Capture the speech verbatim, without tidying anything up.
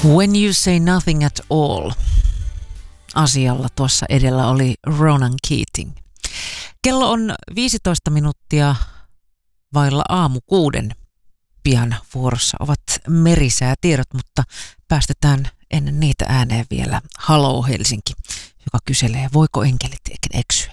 When You Say Nothing at All. Asialla tuossa edellä oli Ronan Keating. Kello on viisitoista minuuttia vailla aamu kuuden. Pian vuorossa ovat merisäätiedot, mutta päästetään ennen niitä ääneen vielä Haloo Helsinki, joka kyselee, voiko enkelit eksyä.